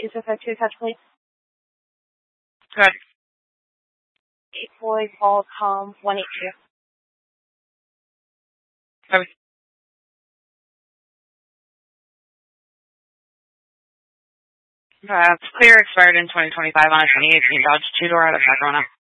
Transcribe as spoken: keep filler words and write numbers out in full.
Is this a two-touch, please? Good. eight Floyd Hall, com one eight two. Sorry. Uh, it's clear expired in twenty twenty-five on a twenty eighteen Dodge two-door out of Sacramento.